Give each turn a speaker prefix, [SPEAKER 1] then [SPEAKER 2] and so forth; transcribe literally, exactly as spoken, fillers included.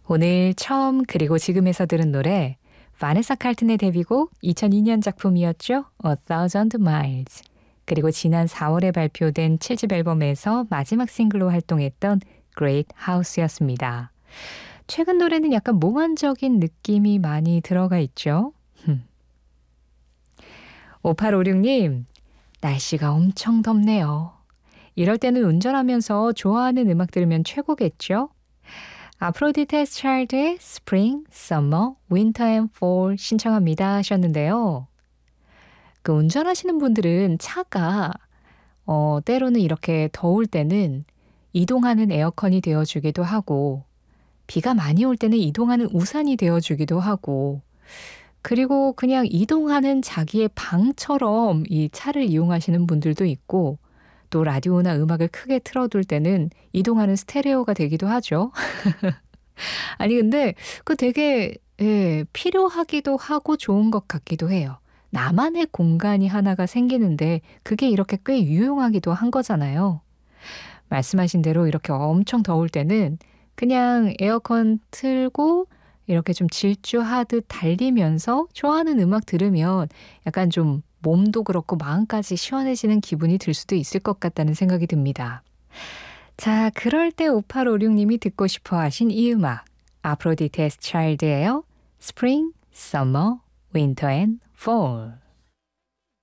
[SPEAKER 1] 오늘 처음 그리고 지금에서 들은 노래 바네사 칼튼의 데뷔곡 이천이 년 작품이었죠. A Thousand Miles. 그리고 지난 사월에 발표된 칠 집 앨범에서 마지막 싱글로 활동했던 Great House였습니다. 최근 노래는 약간 몽환적인 느낌이 많이 들어가 있죠. 오팔오육 님, 날씨가 엄청 덥네요. 이럴 때는 운전하면서 좋아하는 음악 들으면 최고겠죠? 아프로디테 차일드의 Spring, Summer, Winter and Fall 신청합니다 하셨는데요. 그 운전하시는 분들은 차가 어, 때로는 이렇게 더울 때는 이동하는 에어컨이 되어주기도 하고 비가 많이 올 때는 이동하는 우산이 되어주기도 하고 그리고 그냥 이동하는 자기의 방처럼 이 차를 이용하시는 분들도 있고 또 라디오나 음악을 크게 틀어둘 때는 이동하는 스테레오가 되기도 하죠. 아니 근데 그 되게 예, 필요하기도 하고 좋은 것 같기도 해요. 나만의 공간이 하나가 생기는데 그게 이렇게 꽤 유용하기도 한 거잖아요. 말씀하신 대로 이렇게 엄청 더울 때는 그냥 에어컨 틀고 이렇게 좀 질주하듯 달리면서 좋아하는 음악 들으면 약간 좀 몸도 그렇고 마음까지 시원해지는 기분이 들 수도 있을 것 같다는 생각이 듭니다. 자, 그럴 때 오팔오육 님이 듣고 싶어 하신 이 음악 아프로디테 차일드예요. Spring, Summer, Winter and Fall.